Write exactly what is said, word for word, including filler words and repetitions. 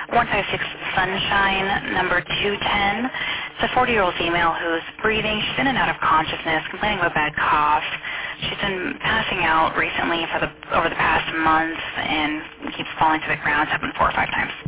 one five six Sunshine, number two ten. It's a forty-year-old female who's breathing. She's in and out of consciousness, complaining of a bad cough. She's been passing out recently for the over the past month and keeps falling to the ground. It's happened four or five times.